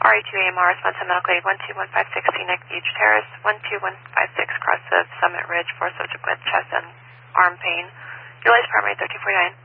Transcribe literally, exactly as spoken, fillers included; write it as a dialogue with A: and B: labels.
A: R A two A M R, response on medical aid one two one five six Scenic Beach Terrace, one two one five six cross of Summit Ridge for subject with chest and arm pain. Your latest primary thirteen forty-nine.